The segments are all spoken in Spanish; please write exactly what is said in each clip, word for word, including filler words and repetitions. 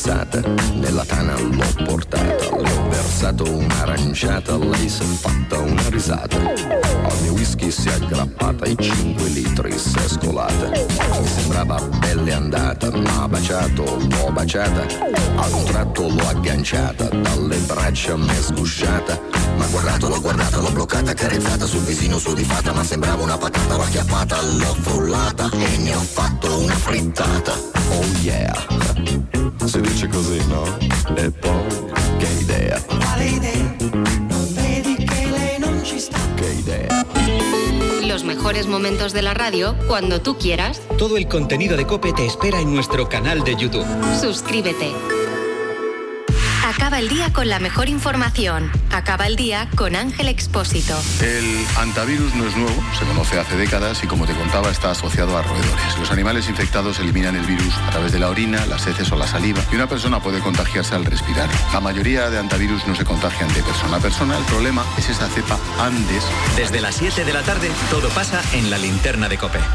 risata, nella tana l'ho portata, le ho versato un'aranciata, lei si è fatta una risata. Al mio whisky si è aggrappata e cinque litri si è scolata. Mi sembrava pelle andata, m'ha baciato, l'ho baciata, ad un tratto l'ho agganciata, dalle braccia m'è sgusciata. Ma guardato, l'ho guardata, l'ho bloccata, carezzata sul visino su di fatta, ma sembrava una patata, l'ho acchiappata, l'ho frullata e ne ho fatto una frittata. Oh yeah, si dice così, no? E poi, che idea? Quale idea? Non vedi che lei non ci sta. Che idea? Los mejores momentos de la radio cuando tú quieras. Todo el contenido de COPE te espera en nuestro canal de YouTube. Suscríbete. Acaba el día con la mejor información. Acaba el día con Ángel Expósito. El antivirus no es nuevo, se conoce hace décadas y, como te contaba, está asociado a roedores. Los animales infectados eliminan el virus a través de la orina, las heces o la saliva, y una persona puede contagiarse al respirar. La mayoría de antivirus no se contagian de persona a persona. El problema es esa cepa Andes. Desde las siete de la tarde, todo pasa en la linterna de COPE.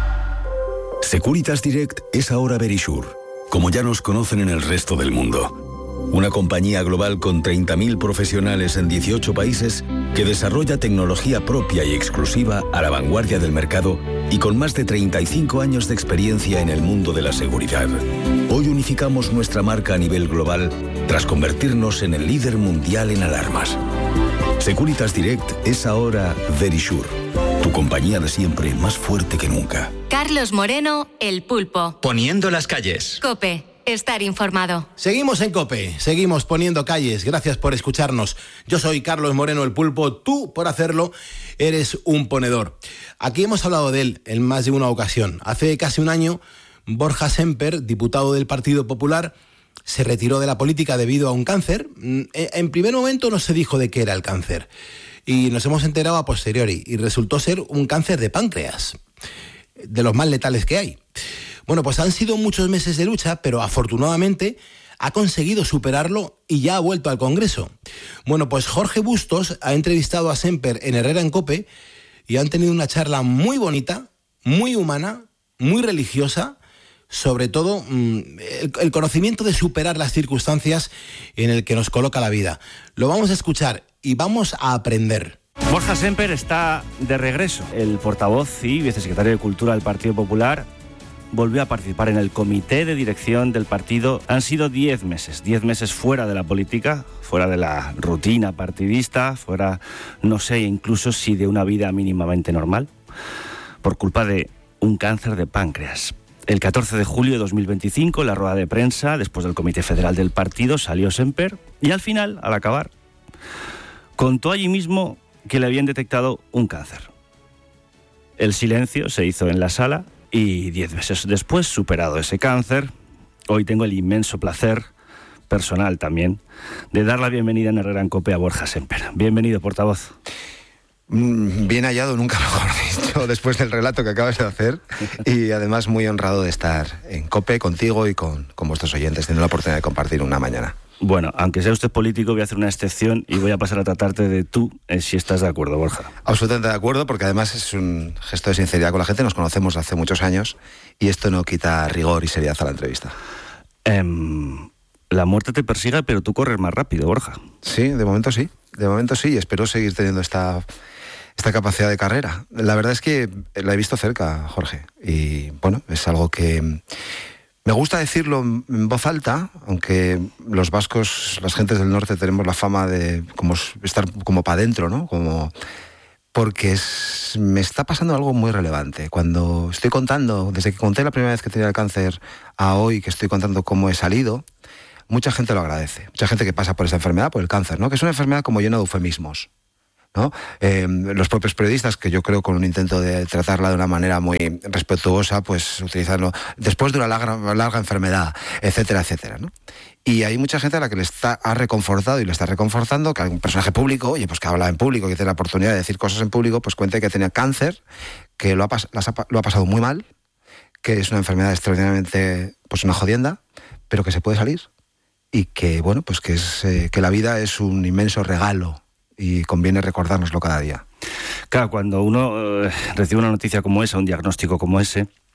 Securitas Direct es ahora Verisure, como ya nos conocen en el resto del mundo. Una compañía global con treinta mil profesionales en dieciocho países que desarrolla tecnología propia y exclusiva a la vanguardia del mercado y con más de treinta y cinco años de experiencia en el mundo de la seguridad. Hoy unificamos nuestra marca a nivel global tras convertirnos en el líder mundial en alarmas. Securitas Direct es ahora Verisure, tu compañía de siempre más fuerte que nunca. Carlos Moreno, El Pulpo. Poniendo las calles. COPE. Estar informado. Seguimos en COPE, seguimos poniendo calles. Gracias por escucharnos. Yo soy Carlos Moreno, El Pulpo. Tú, por hacerlo, eres un ponedor. Aquí hemos hablado de él en más de una ocasión. Hace casi un año, Borja Semper, diputado del Partido Popular, se retiró de la política debido a un cáncer. En primer momento no se dijo de qué era el cáncer y nos hemos enterado a posteriori, y resultó ser un cáncer de páncreas, de los más letales que hay. Bueno, pues han sido muchos meses de lucha, pero afortunadamente ha conseguido superarlo y ya ha vuelto al Congreso. Bueno, pues Jorge Bustos ha entrevistado a Semper en Herrera en COPE y han tenido una charla muy bonita, muy humana, muy religiosa, sobre todo el, el conocimiento de superar las circunstancias en el que nos coloca la vida. Lo vamos a escuchar y vamos a aprender. Borja Semper está de regreso. El portavoz y vicesecretario de Cultura del Partido Popular volvió a participar en el comité de dirección del partido. Han sido diez meses, diez meses fuera de la política, fuera de la rutina partidista, fuera, no sé, incluso si de una vida mínimamente normal, por culpa de un cáncer de páncreas. El catorce de julio de dos mil veinticinco, en la rueda de prensa, después del comité federal del partido, salió Semper y al final, al acabar, contó allí mismo que le habían detectado un cáncer. El silencio se hizo en la sala. Y diez meses después, superado ese cáncer, hoy tengo el inmenso placer, personal también, de dar la bienvenida en Herrera en COPE a Borja Semper. Bienvenido, portavoz. Bien hallado, nunca mejor dicho, después del relato que acabas de hacer, y además muy honrado de estar en COPE contigo y con, con vuestros oyentes, teniendo la oportunidad de compartir una mañana. Bueno, aunque sea usted político, voy a hacer una excepción y voy a pasar a tratarte de tú, eh, si estás de acuerdo, Borja. Absolutamente de acuerdo, porque además es un gesto de sinceridad con la gente. Nos conocemos hace muchos años y esto no quita rigor y seriedad a la entrevista. Eh, la muerte te persigue, pero tú corres más rápido, Borja. Sí, de momento sí, de momento sí, y espero seguir teniendo esta, esta capacidad de carrera. La verdad es que la he visto cerca, Jorge, y bueno, es algo que... Me gusta decirlo en voz alta, aunque los vascos, las gentes del norte, tenemos la fama de como estar como para adentro, ¿no? Como porque es, me está pasando algo muy relevante. Cuando estoy contando, desde que conté la primera vez que tenía el cáncer a hoy, que estoy contando cómo he salido, mucha gente lo agradece. Mucha gente que pasa por esa enfermedad, por el cáncer, ¿no? Que es una enfermedad como llena de eufemismos, ¿no? Eh, los propios periodistas, que yo creo con un intento de tratarla de una manera muy respetuosa, pues utilizarlo después de una larga, larga enfermedad, etcétera, etcétera, ¿no? Y hay mucha gente a la que le está ha reconfortado y le está reconfortando que un personaje público, oye, pues que habla en público, que tiene la oportunidad de decir cosas en público, pues cuente que tenía cáncer, que lo ha, pas, las ha, lo ha pasado muy mal, que es una enfermedad extraordinariamente, pues una jodienda, pero que se puede salir y que, bueno, pues que, es, eh, que la vida es un inmenso regalo y conviene recordárnoslo cada día. Claro, cuando uno eh, recibe una noticia como esa, un diagnóstico como ese,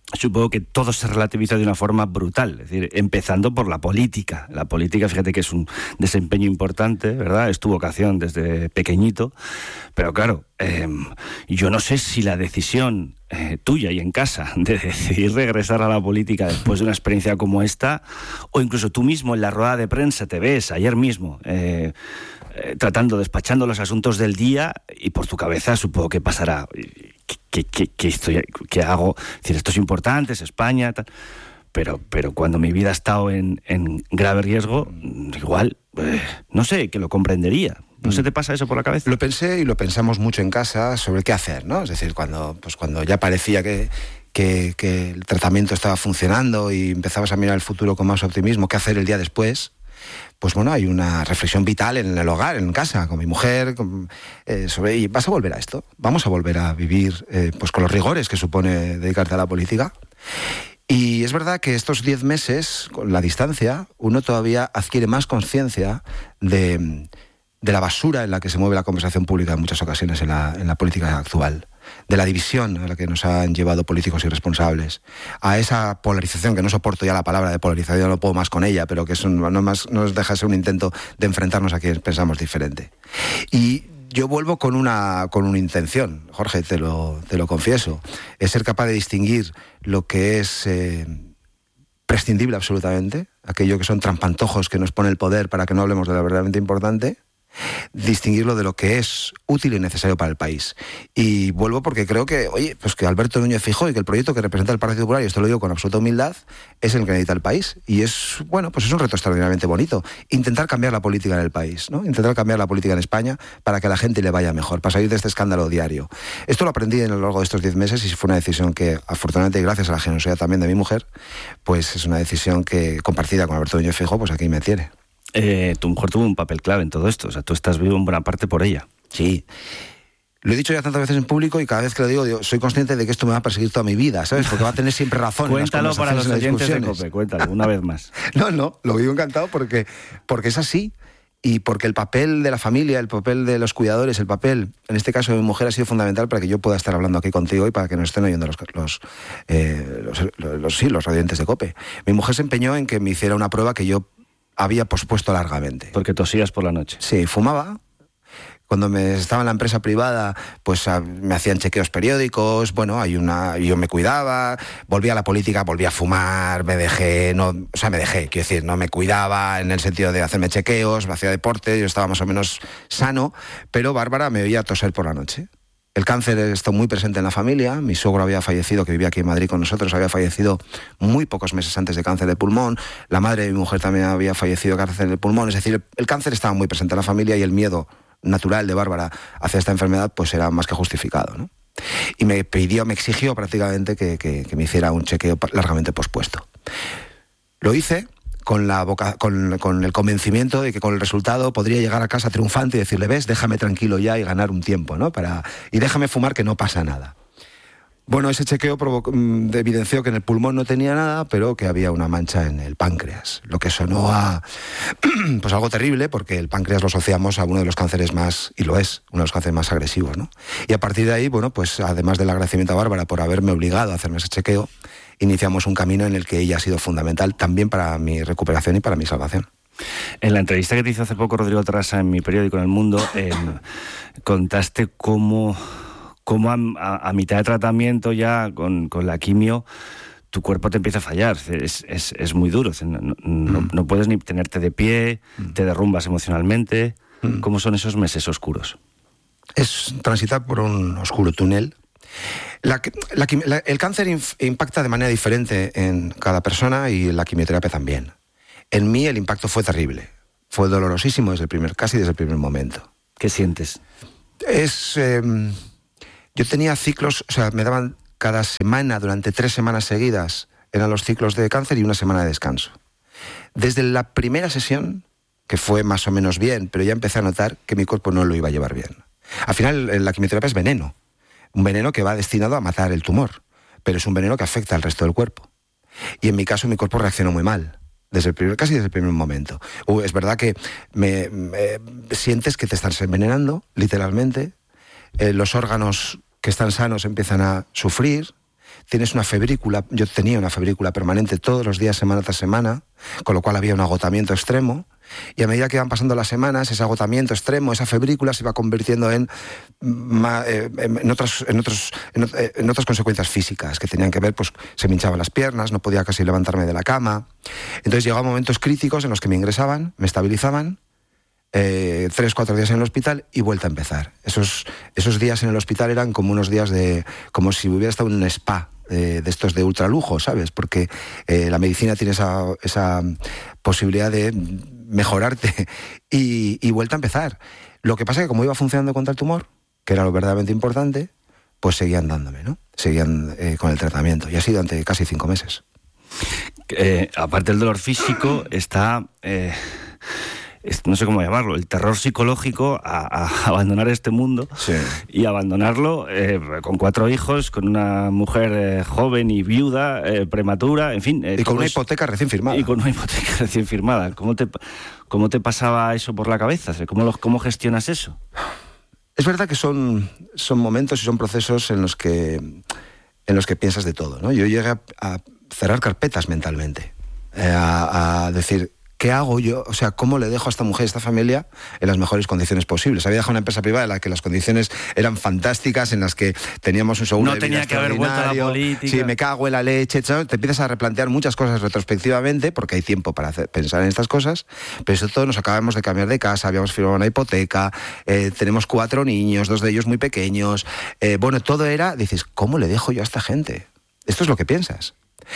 supongo que todo se relativiza de una forma brutal, es decir, empezando por la política. La política, fíjate que es un desempeño importante, ¿verdad? Es tu vocación desde pequeñito, pero claro, eh, yo no sé si la decisión eh, tuya y en casa de decidir regresar a la política después de una experiencia como esta, o incluso tú mismo en la rueda de prensa te ves ayer mismo eh, eh, tratando, despachando los asuntos del día, y por tu cabeza supongo que pasará... ¿Qué, qué, qué, estoy, qué hago? Es decir, esto es importante, es España, tal. Pero, pero cuando mi vida ha estado en, en grave riesgo, igual, eh, no sé, que lo comprendería. ¿No se te pasa eso por la cabeza? Lo pensé y lo pensamos mucho en casa sobre qué hacer, ¿no? Es decir, cuando, pues cuando ya parecía que, que, que el tratamiento estaba funcionando y empezabas a mirar el futuro con más optimismo, qué hacer el día después. Pues bueno, hay una reflexión vital en el hogar, en casa, con mi mujer, con, eh, sobre, ¿y vas a volver a esto? ¿Vamos a volver a vivir eh, pues con los rigores que supone dedicarte a la política? Y es verdad que estos diez meses, con la distancia, uno todavía adquiere más conciencia de, de la basura en la que se mueve la conversación pública en muchas ocasiones en la, en la política actual, de la división a la que nos han llevado políticos irresponsables, a esa polarización, que no soporto ya la palabra de polarización, no puedo más con ella, pero que es un, no, más, no deja de ser un intento de enfrentarnos a quienes pensamos diferente. Y yo vuelvo con una, con una intención, Jorge, te lo, te lo confieso, es ser capaz de distinguir lo que es eh, prescindible absolutamente, aquello que son trampantojos que nos pone el poder para que no hablemos de lo verdaderamente importante, distinguirlo de lo que es útil y necesario para el país. Y vuelvo porque creo que, oye, pues que Alberto Núñez Feijóo y que el proyecto que representa el Partido Popular, y esto lo digo con absoluta humildad, es el que necesita el país. Y es, bueno, pues es un reto extraordinariamente bonito. Intentar cambiar la política en el país, ¿no? Intentar cambiar la política en España para que a la gente le vaya mejor, para salir de este escándalo diario. Esto lo aprendí a lo largo de estos diez meses y fue una decisión que, afortunadamente, y gracias a la generosidad también de mi mujer, pues es una decisión que, compartida con Alberto Núñez Feijóo, pues aquí me tiene. Eh, tu mujer tuvo un papel clave en todo esto, o sea, tú estás vivo en buena parte por ella. Sí. Lo he dicho ya tantas veces en público y cada vez que lo digo, digo soy consciente de que esto me va a perseguir toda mi vida, ¿sabes? Porque va a tener siempre razón. Cuéntalo en las para los oyentes de COPE, cuéntalo, una vez más. No, no, lo digo encantado porque, porque es así y porque el papel de la familia, el papel de los cuidadores, el papel, en este caso de mi mujer, ha sido fundamental para que yo pueda estar hablando aquí contigo y para que nos estén oyendo los, los, eh, los, los, los, sí, los oyentes de COPE. Mi mujer se empeñó en que me hiciera una prueba que yo había pospuesto largamente. Porque tosías por la noche. Sí, fumaba. Cuando me estaba en la empresa privada, pues a, me hacían chequeos periódicos, bueno, hay una, yo me cuidaba, volví a la política, volví a fumar, me dejé, no, o sea, me dejé, quiero decir, no me cuidaba en el sentido de hacerme chequeos, me hacía deporte, yo estaba más o menos sano, pero Bárbara me oía toser por la noche. El cáncer está muy presente en la familia. Mi suegro había fallecido, que vivía aquí en Madrid con nosotros, había fallecido muy pocos meses antes de cáncer de pulmón. La madre de mi mujer también había fallecido de cáncer de pulmón. Es decir, el cáncer estaba muy presente en la familia y el miedo natural de Bárbara hacia esta enfermedad pues era más que justificado, ¿no? Y me pidió, me exigió prácticamente que, que, que me hiciera un chequeo largamente pospuesto. Lo hice con, la boca, con, con el convencimiento de que con el resultado podría llegar a casa triunfante y decirle, ves, déjame tranquilo ya y ganar un tiempo, ¿no? Para, y déjame fumar que no pasa nada. Bueno, ese chequeo provocó, evidenció que en el pulmón no tenía nada, pero que había una mancha en el páncreas, lo que sonó a pues algo terrible, porque el páncreas lo asociamos a uno de los cánceres más, y lo es, uno de los cánceres más agresivos, ¿no? Y a partir de ahí, bueno, pues además del agradecimiento a Bárbara por haberme obligado a hacerme ese chequeo, iniciamos un camino en el que ella ha sido fundamental también para mi recuperación y para mi salvación. En la entrevista que te hizo hace poco Rodrigo Trasa en mi periódico En el Mundo, eh, contaste cómo... Como a, a, a mitad de tratamiento ya con, con la quimio, tu cuerpo te empieza a fallar. Es, es, es muy duro. No, no, mm. no puedes ni tenerte de pie, mm. te derrumbas emocionalmente. Mm. ¿Cómo son esos meses oscuros? Es transitar por un oscuro túnel. La, la, la, el cáncer inf, impacta de manera diferente en cada persona y la quimioterapia también. En mí el impacto fue terrible. Fue dolorosísimo desde el primer, casi desde el primer momento. ¿Qué sientes? Es... Eh, Yo tenía ciclos, o sea, me daban cada semana, durante tres semanas seguidas, eran los ciclos de cáncer y una semana de descanso. Desde la primera sesión, que fue más o menos bien, pero ya empecé a notar que mi cuerpo no lo iba a llevar bien. Al final, la quimioterapia es veneno, un veneno que va destinado a matar el tumor, pero es un veneno que afecta al resto del cuerpo. Y en mi caso, mi cuerpo reaccionó muy mal. Desde el primer, casi desde el primer momento. Uh, es verdad que me, me, sientes que te estás envenenando, literalmente. Eh, los órganos que están sanos empiezan a sufrir, tienes una febrícula, yo tenía una febrícula permanente todos los días, semana tras semana, con lo cual había un agotamiento extremo, y a medida que iban pasando las semanas, ese agotamiento extremo, esa febrícula se iba convirtiendo en, en, otras, en, otros, en otras consecuencias físicas que tenían que ver, pues se me hinchaban las piernas, no podía casi levantarme de la cama. Entonces llegaban momentos críticos en los que me ingresaban, me estabilizaban, Eh, tres, cuatro días en el hospital y vuelta a empezar. Esos, esos días en el hospital eran como unos días de... como si hubiera estado en un spa de, de estos de ultralujo, ¿sabes? Porque eh, la medicina tiene esa, esa posibilidad de mejorarte y, y vuelta a empezar. Lo que pasa es que como iba funcionando contra el tumor, que era lo verdaderamente importante, pues seguían dándome, ¿no? Seguían eh, con el tratamiento. Y así durante casi cinco meses. Eh, aparte del dolor físico, está... Eh... no sé cómo llamarlo, el terror psicológico a, a abandonar este mundo, sí. Y abandonarlo eh, con cuatro hijos, con una mujer eh, joven y viuda, eh, prematura, en fin. Eh, y con una es... hipoteca recién firmada. Y con una hipoteca recién firmada. ¿Cómo te, cómo te pasaba eso por la cabeza? ¿Cómo, lo, cómo gestionas eso? Es verdad que son, son momentos y son procesos en los que, en los que piensas de todo, ¿no? Yo llegué a, a cerrar carpetas mentalmente, eh, a, a decir... ¿qué hago yo? O sea, ¿cómo le dejo a esta mujer, a esta familia, en las mejores condiciones posibles? Había dejado una empresa privada en la que las condiciones eran fantásticas, en las que teníamos un seguro no de vida tenía que haber vuelto a la política. Sí, me cago en la leche. Te empiezas a replantear muchas cosas retrospectivamente, porque hay tiempo para hacer, pensar en estas cosas, pero sobre todo nos acabamos de cambiar de casa, habíamos firmado una hipoteca, eh, tenemos cuatro niños, dos de ellos muy pequeños. Eh, bueno, todo era, dices, ¿cómo le dejo yo a esta gente? Esto es lo que piensas.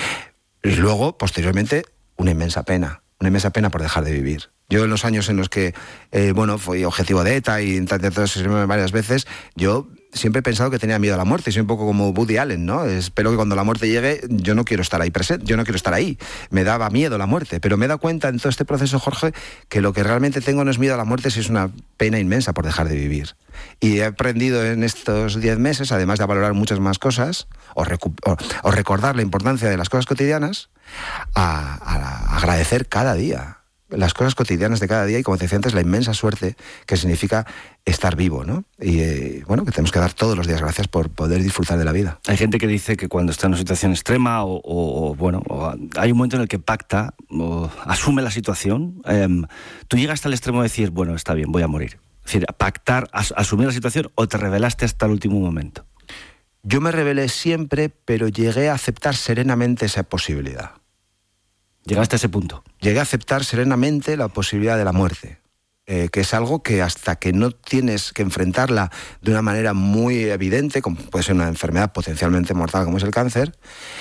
Y luego, posteriormente, una inmensa pena. Una inmensa pena por dejar de vivir. Yo en los años en los que, eh, bueno, fui objetivo de ETA y intenté servirme varias veces, yo siempre he pensado que tenía miedo a la muerte. Soy un poco como Woody Allen, ¿no? Espero que cuando la muerte llegue, yo no quiero estar ahí presente, yo no quiero estar ahí. Me daba miedo la muerte, pero me he dado cuenta en todo este proceso, Jorge, que lo que realmente tengo no es miedo a la muerte, sino es una pena inmensa por dejar de vivir. Y he aprendido en estos diez meses, además de valorar muchas más cosas, o, recu- o, o recordar la importancia de las cosas cotidianas, a, a, a agradecer cada día las cosas cotidianas de cada día y, como te decía antes, la inmensa suerte que significa estar vivo, ¿no? Y eh, bueno, que tenemos que dar todos los días gracias por poder disfrutar de la vida. Hay gente que dice que cuando está en una situación extrema o, o, o bueno, o hay un momento en el que pacta o asume la situación, eh, tú llegas hasta el extremo de decir, bueno, está bien, voy a morir. Es decir, pactar, as, asumir la situación, o te rebelaste hasta el último momento. Yo me rebelé siempre, pero llegué a aceptar serenamente esa posibilidad. ¿Llegaste a ese punto? Llegué a aceptar serenamente la posibilidad de la muerte, eh, que es algo que hasta que no tienes que enfrentarla de una manera muy evidente, como puede ser una enfermedad potencialmente mortal como es el cáncer,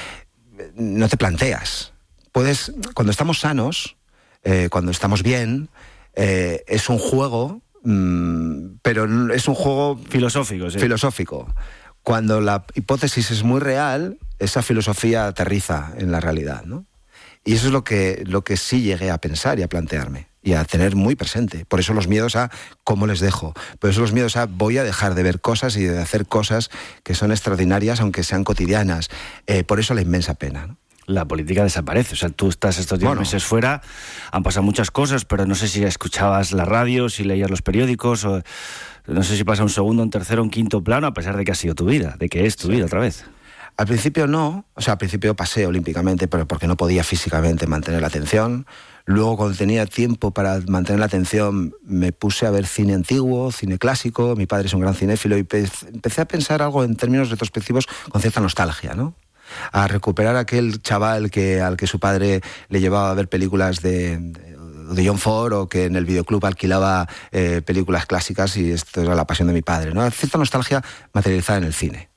no te planteas. Puedes, cuando estamos sanos, eh, cuando estamos bien, eh, es un juego, mmm, pero es un juego filosófico, sí. filosófico. Cuando la hipótesis es muy real, esa filosofía aterriza en la realidad, ¿no? Y eso es lo que, lo que sí llegué a pensar y a plantearme y a tener muy presente. Por eso los miedos a cómo les dejo. Por eso los miedos a voy a dejar de ver cosas y de hacer cosas que son extraordinarias, aunque sean cotidianas. Eh, por eso la inmensa pena, ¿no? La política desaparece. O sea, tú estás estos diez bueno, meses fuera, han pasado muchas cosas, pero no sé si escuchabas la radio, si leías los periódicos, o no sé si pasa un segundo, un tercero, un quinto plano, a pesar de que ha sido tu vida, de que es tu sí. vida otra vez. Al principio no, o sea, al principio pasé olímpicamente, pero porque no podía físicamente mantener la atención. Luego, cuando tenía tiempo para mantener la atención, me puse a ver cine antiguo, cine clásico. Mi padre es un gran cinéfilo y empecé a pensar algo en términos retrospectivos con cierta nostalgia, ¿no? A recuperar aquel chaval que, al que su padre le llevaba a ver películas de... de de John Ford, o que en el videoclub alquilaba eh, películas clásicas, y esto era la pasión de mi padre, ¿no? Cierta nostalgia materializada en el cine.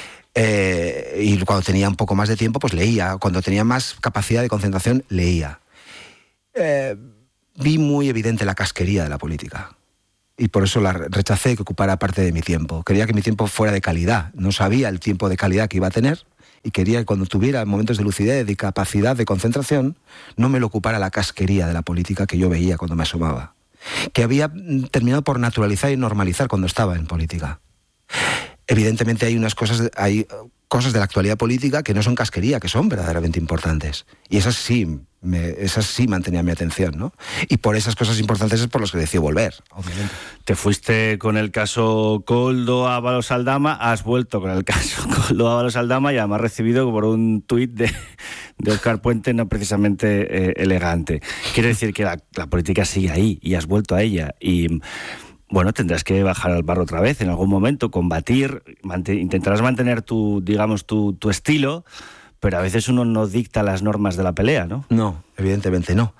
Eh, y cuando tenía un poco más de tiempo, pues leía. Cuando tenía más capacidad de concentración, leía. Eh, vi muy evidente la casquería de la política. Y por eso la rechacé que ocupara parte de mi tiempo. Quería que mi tiempo fuera de calidad. No sabía el tiempo de calidad que iba a tener. Y quería que cuando tuviera momentos de lucidez y capacidad de concentración, no me lo ocupara la casquería de la política que yo veía cuando me asomaba. Que había terminado por naturalizar y normalizar cuando estaba en política. Evidentemente hay unas cosas, hay cosas de la actualidad política que no son casquería, que son verdaderamente importantes. Y esas sí Me, esas sí mantenían mi atención, ¿no? Y por esas cosas importantes es por las que decidí volver, obviamente. Te fuiste con el caso Koldo Ábalos Aldama, has vuelto con el caso Koldo Ábalos Aldama y además recibido por un tuit de, de Óscar Puente no precisamente eh, elegante. Quiere decir que la, la política sigue ahí y has vuelto a ella y... Bueno, tendrás que bajar al barro otra vez en algún momento, combatir, mant- intentarás mantener tu, digamos, tu, tu estilo, pero a veces uno no dicta las normas de la pelea, ¿no? No, evidentemente no.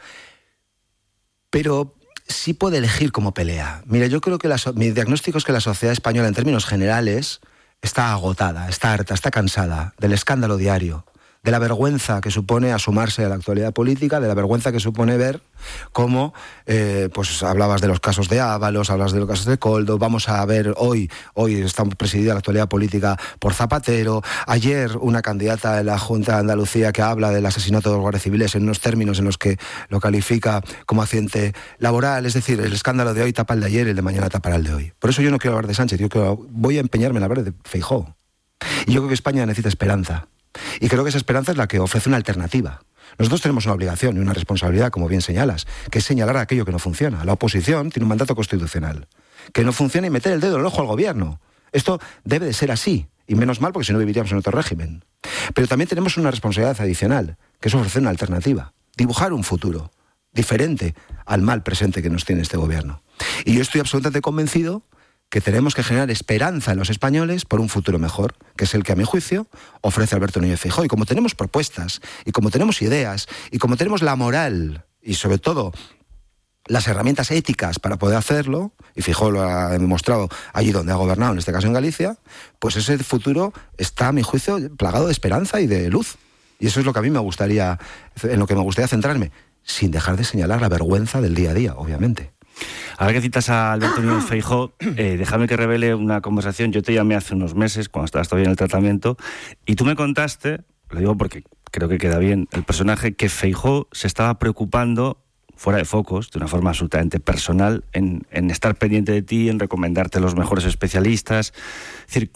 Pero sí puede elegir cómo pelea. Mira, yo creo que la so- mi diagnóstico es que la sociedad española, en términos generales, está agotada, está harta, está cansada del escándalo diario, de la vergüenza que supone asomarse a la actualidad política, de la vergüenza que supone ver cómo, eh, pues hablabas de los casos de Ábalos, hablas de los casos de Koldo, vamos a ver hoy, hoy está presidida la actualidad política por Zapatero, ayer una candidata de la Junta de Andalucía que habla del asesinato de los guardias civiles en unos términos en los que lo califica como accidente laboral, es decir, el escándalo de hoy tapa el de ayer y el de mañana tapará el de hoy. Por eso yo no quiero hablar de Sánchez, yo quiero, voy a empeñarme en hablar de Feijóo. Y yo creo que España necesita esperanza. Y creo que esa esperanza es la que ofrece una alternativa. Nosotros tenemos una obligación y una responsabilidad, como bien señalas, que es señalar aquello que no funciona. La oposición tiene un mandato constitucional. Que no funciona y meter el dedo en el ojo al gobierno. Esto debe de ser así. Y menos mal, porque si no viviríamos en otro régimen. Pero también tenemos una responsabilidad adicional, que es ofrecer una alternativa. Dibujar un futuro diferente al mal presente que nos tiene este gobierno. Y yo estoy absolutamente convencido que tenemos que generar esperanza en los españoles por un futuro mejor, que es el que, a mi juicio, ofrece Alberto Núñez Feijóo. Y como tenemos propuestas, y como tenemos ideas, y como tenemos la moral, y sobre todo las herramientas éticas para poder hacerlo, y Feijóo lo ha demostrado allí donde ha gobernado, en este caso en Galicia, pues ese futuro está, a mi juicio, plagado de esperanza y de luz. Y eso es lo que a mí me gustaría, en lo que me gustaría centrarme, sin dejar de señalar la vergüenza del día a día, obviamente. Ahora que citas a Alberto Núñez Feijóo, eh, déjame que revele una conversación. Yo te llamé hace unos meses, cuando estabas todavía en el tratamiento, y tú me contaste, lo digo porque creo que queda bien el personaje, que Feijóo se estaba preocupando, fuera de focos, de una forma absolutamente personal, en, en estar pendiente de ti, en recomendarte los mejores especialistas. Es decir,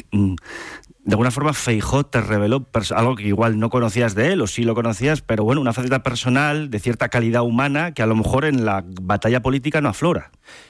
de alguna forma Feijóo te reveló algo que igual no conocías de él, o sí lo conocías, pero bueno, una faceta personal de cierta calidad humana que a lo mejor en la batalla política no aflora.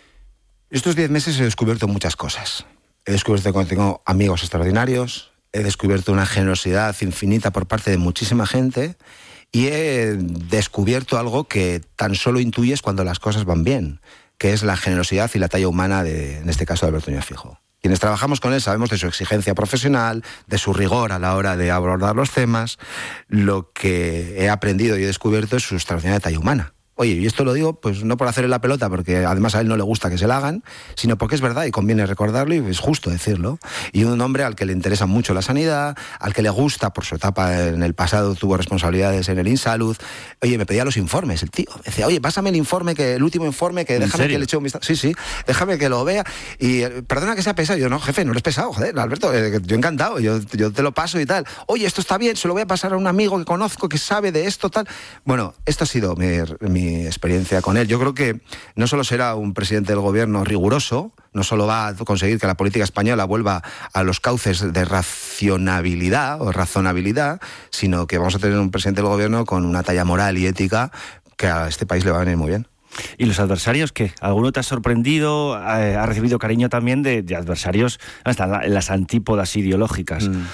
Estos diez meses he descubierto muchas cosas. He descubierto que tengo amigos extraordinarios, he descubierto una generosidad infinita por parte de muchísima gente y he descubierto algo que tan solo intuyes cuando las cosas van bien, que es la generosidad y la talla humana de, en este caso, de Alberto Núñez Feijóo. Quienes trabajamos con él sabemos de su exigencia profesional, de su rigor a la hora de abordar los temas. Lo que he aprendido y he descubierto es su extraordinaria talla humana. Oye, y esto lo digo pues no por hacerle la pelota, porque además a él no le gusta que se la hagan, sino porque es verdad y conviene recordarlo y es justo decirlo. Y un hombre al que le interesa mucho la sanidad, al que le gusta, por su etapa en el pasado, tuvo responsabilidades en el InSalud. Oye, me pedía los informes, el tío. Me decía, oye, pásame el informe, que el último informe, que déjame que le eche un vistazo. Sí, sí, déjame que lo vea. Y perdona que sea pesado. Yo, no, jefe, no eres pesado, joder, Alberto, eh, yo encantado, yo, yo te lo paso y tal. Oye, esto está bien, se lo voy a pasar a un amigo que conozco, que sabe de esto, tal. Bueno, esto ha sido mi, mi experiencia con él. Yo creo que no solo será un presidente del gobierno riguroso, no solo va a conseguir que la política española vuelva a los cauces de racionabilidad o razonabilidad, sino que vamos a tener un presidente del gobierno con una talla moral y ética que a este país le va a venir muy bien. ¿Y los adversarios qué? ¿Alguno te ha sorprendido? Eh, ¿Ha recibido cariño también de, de adversarios hasta la, las antípodas ideológicas? Mm.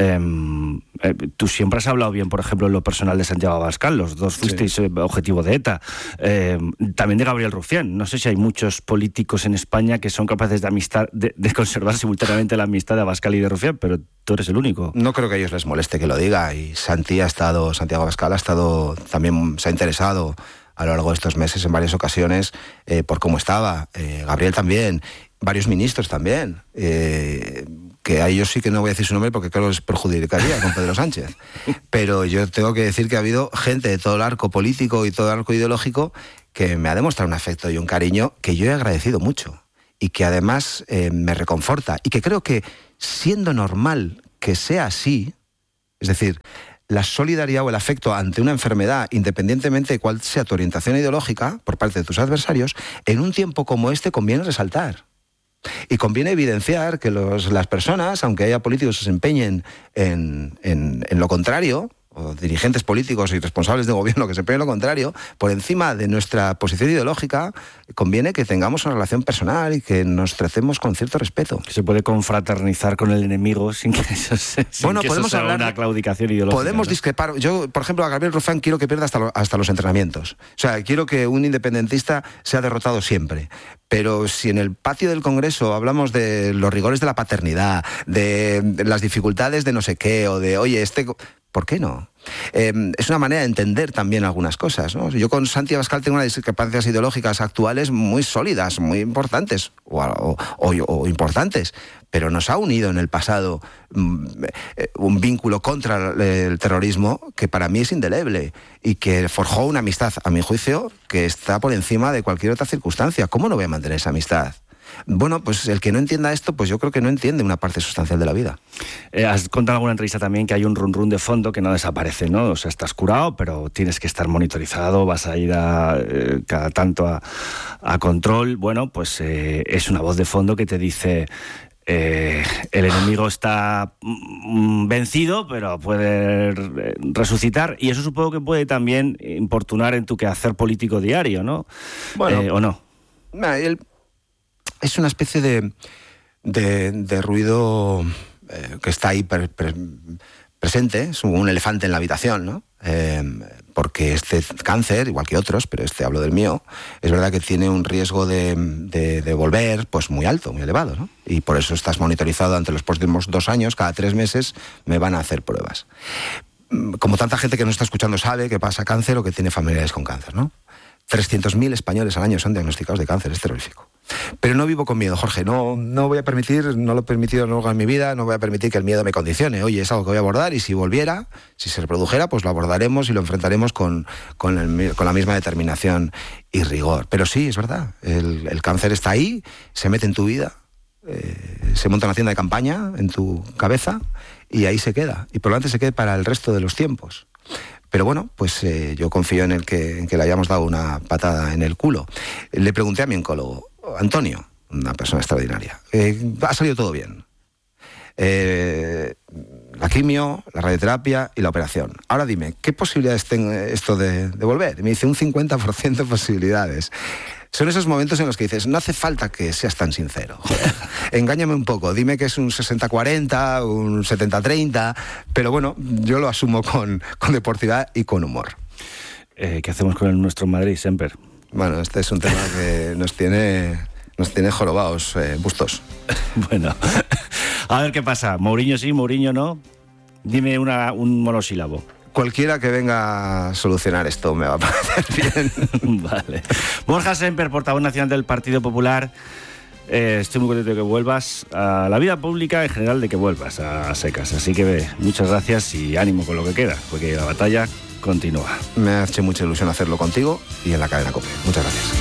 Eh, eh, tú siempre has hablado bien, por ejemplo, en lo personal de Santiago Abascal, los dos fuisteis sí. objetivo de ETA. Eh, también de Gabriel Rufián. No sé si hay muchos políticos en España que son capaces de, amistad, de, de conservar simultáneamente la amistad de Abascal y de Rufián, pero tú eres el único. No creo que a ellos les moleste que lo diga, y Santi ha estado, Santiago Abascal ha estado, también se ha interesado a lo largo de estos meses en varias ocasiones eh, por cómo estaba. Eh, Gabriel también, varios ministros también, eh, que a ellos sí que no voy a decir su nombre porque creo que les perjudicaría con Pedro Sánchez. Pero yo tengo que decir que ha habido gente de todo el arco político y todo el arco ideológico que me ha demostrado un afecto y un cariño que yo he agradecido mucho y que además eh, me reconforta y que creo que siendo normal que sea así, es decir, la solidaridad o el afecto ante una enfermedad, independientemente de cuál sea tu orientación ideológica por parte de tus adversarios, en un tiempo como este conviene resaltar. Y conviene evidenciar que los, las personas, aunque haya políticos que se empeñen en, en, en lo contrario, o dirigentes políticos y responsables de gobierno que se peguen lo contrario, por encima de nuestra posición ideológica, conviene que tengamos una relación personal y que nos tratemos con cierto respeto. Que se puede confraternizar con el enemigo sin que eso, sin bueno, que podemos eso sea hablar, una claudicación ideológica. Podemos ¿no? discrepar. Yo, por ejemplo, a Gabriel Rufián quiero que pierda hasta, lo, hasta los entrenamientos. O sea, quiero que un independentista sea derrotado siempre. Pero si en el patio del Congreso hablamos de los rigores de la paternidad, de, de las dificultades de no sé qué, o de, oye, este... ¿Por qué no? Eh, es una manera de entender también algunas cosas, ¿no? Yo con Santi Abascal tengo unas discrepancias ideológicas actuales muy sólidas, muy importantes, o, o, o, o importantes, pero nos ha unido en el pasado um, un vínculo contra el terrorismo que para mí es indeleble y que forjó una amistad, a mi juicio, que está por encima de cualquier otra circunstancia. ¿Cómo no voy a mantener esa amistad? Bueno, pues el que no entienda esto, pues yo creo que no entiende una parte sustancial de la vida. Eh, has contado en alguna entrevista también que hay un run run de fondo que no desaparece, ¿no? O sea, estás curado, pero tienes que estar monitorizado, vas a ir a, eh, cada tanto a, a control. Bueno, pues eh, es una voz de fondo que te dice... Eh, el enemigo está mm, vencido, pero puede resucitar, y eso supongo que puede también importunar en tu quehacer político diario, ¿no? Bueno, eh, ¿o no? El... Es una especie de, de, de ruido eh, que está ahí pre, pre, presente, es un elefante en la habitación, ¿no? Eh, porque este cáncer, igual que otros, pero este hablo del mío, es verdad que tiene un riesgo de, de, de volver pues muy alto, muy elevado, ¿no? Y por eso estás monitorizado durante los próximos dos años, cada tres meses me van a hacer pruebas. Como tanta gente que nos está escuchando sabe que pasa cáncer o que tiene familiares con cáncer, ¿no? trescientos mil españoles al año son diagnosticados de cáncer, es terrorífico. Pero no vivo con miedo, Jorge, no, no voy a permitir, no lo he permitido nunca en mi vida, no voy a permitir que el miedo me condicione. Oye, es algo que voy a abordar y si volviera, si se reprodujera, pues lo abordaremos y lo enfrentaremos con, con, el, con la misma determinación y rigor. Pero sí, es verdad, el, el cáncer está ahí, se mete en tu vida, eh, se monta una tienda de campaña en tu cabeza y ahí se queda. Y probablemente se quede para el resto de los tiempos. Pero bueno, pues eh, yo confío en el que, en que le hayamos dado una patada en el culo. Le pregunté a mi oncólogo, Antonio, una persona extraordinaria, eh, ha salido todo bien. Eh, la quimio, la radioterapia y la operación. Ahora dime, ¿qué posibilidades tiene esto de, de volver? Y me dice un cincuenta por ciento de posibilidades. Son esos momentos en los que dices, no hace falta que seas tan sincero. Joder, engáñame un poco, dime que es un sesenta cuarenta, un setenta treinta, pero bueno, yo lo asumo con, con deportividad y con humor. Eh, ¿Qué hacemos con el nuestro Madrid, Semper? Bueno, este es un tema que nos tiene, nos tiene jorobados, eh, Bustos. Bueno, a ver qué pasa. Mourinho sí, Mourinho no. Dime una, un monosílabo. Cualquiera que venga a solucionar esto me va a parecer bien. Vale. Borja Semper, portavoz nacional del Partido Popular. Eh, estoy muy contento de que vuelvas a la vida pública, en general de que vuelvas a secas. Así que ve, muchas gracias y ánimo con lo que queda, porque la batalla continúa. Me ha hecho mucha ilusión hacerlo contigo y en la cadena COPE. Muchas gracias.